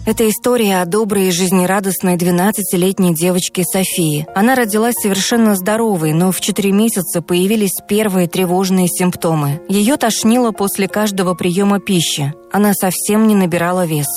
Это история о доброй и жизнерадостной 12-летней девочке Софии. Она родилась совершенно здоровой, но в 4 месяца появились первые тревожные симптомы. Ее тошнило после каждого приема пищи. Она совсем не набирала вес.